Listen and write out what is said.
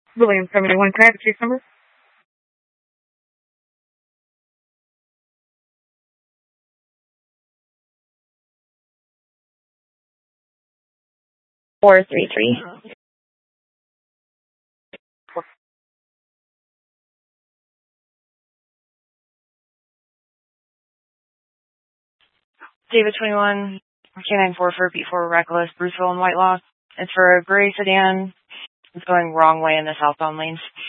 William 71. Can I have the case number? 433. David 21, K94 for B4 Reckless, Bruceville and Whitelaw. It's for a gray sedan. It's going wrong way in the southbound lanes.